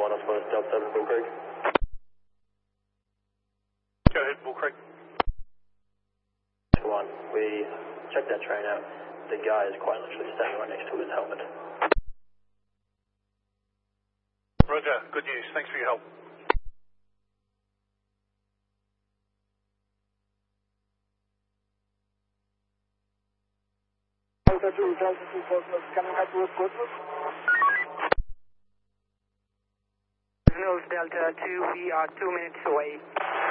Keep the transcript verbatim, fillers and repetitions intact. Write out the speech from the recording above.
one, I suppose, Delta seven, Bull Creek. Go ahead, Bull Creek. One, we checked that train out. The guy is quite literally standing right next to his helmet. Roger, good news. Thanks for your help. Coming up with Portsmouth. Mills Delta two, we are two minutes away.